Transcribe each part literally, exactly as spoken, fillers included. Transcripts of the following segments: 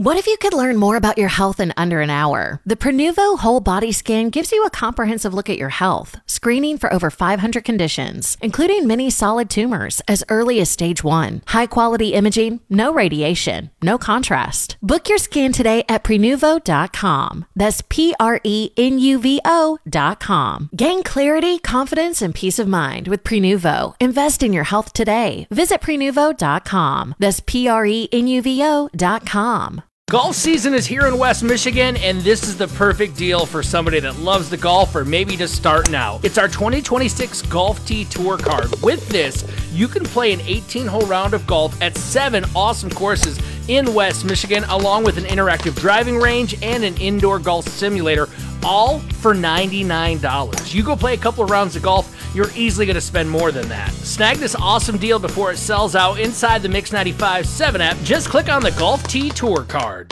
What if you could learn more about your health in under an hour? The Prenuvo Whole Body Scan gives you a comprehensive look at your health, screening for over five hundred conditions, including many solid tumors as early as stage one. High-quality imaging, no radiation, no contrast. Book your scan today at prenuvo dot com. That's P R E N U V O dot com. Gain clarity, confidence, and peace of mind with Prenuvo. Invest in your health today. Visit prenuvo dot com. That's P R E N U V O dot com. Golf season is here in West Michigan, and this is the perfect deal for somebody that loves the golf or maybe just starting out. It's our twenty twenty-six Golf Tee Tour Card. With this, you can play an eighteen-hole round of golf at seven awesome courses in West Michigan, along with an interactive driving range and an indoor golf simulator, all for ninety-nine dollars. You go play a couple of rounds of golf, you're easily going to spend more than that. Snag this awesome deal before it sells out inside the Mix ninety-five seven app. Just click on the Golf Tee Tour Card.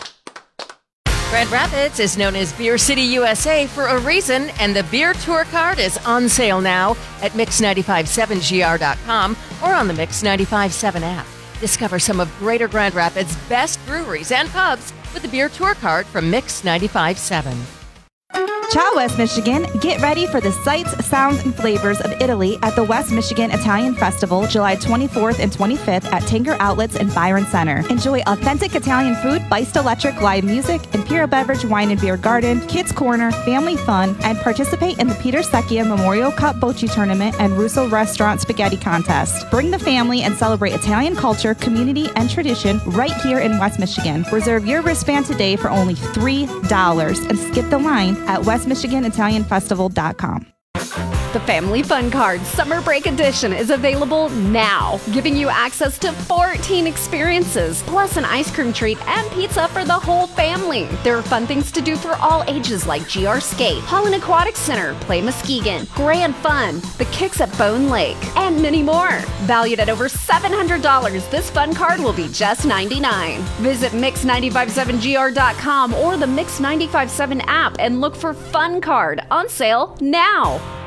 Grand Rapids is known as Beer City, U S A for a reason, and the Beer Tour Card is on sale now at mix nine five seven G R dot com or on the Mix ninety-five seven app. Discover some of Greater Grand Rapids' best breweries and pubs with the Beer Tour Card from Mix ninety-five seven. Ciao, West Michigan. Get ready for the sights, sounds, and flavors of Italy at the West Michigan Italian Festival, July twenty-fourth and twenty-fifth at Tanger Outlets and Byron Center. Enjoy authentic Italian food, Beist Electric live music, Imperial Beverage Wine and Beer Garden, Kids Corner, family fun, and participate in the Peter Secchia Memorial Cup Bocce Tournament and Russo Restaurant Spaghetti Contest. Bring the family and celebrate Italian culture, community, and tradition right here in West Michigan. Reserve your wristband today for only three dollars and skip the line at west michigan italian festival dot com. The Family Fun Card Summer Break Edition is available now, giving you access to fourteen experiences, plus an ice cream treat and pizza for the whole family. There are fun things to do for all ages like G R Skate, Holland Aquatic Center, Play Muskegon, Grand Fun, the Kicks at Bone Lake, and many more. Valued at over seven hundred dollars, this fun card will be just ninety-nine dollars. Visit mix nine five seven G R dot com or the Mix ninety-five seven app and look for Fun Card on sale now.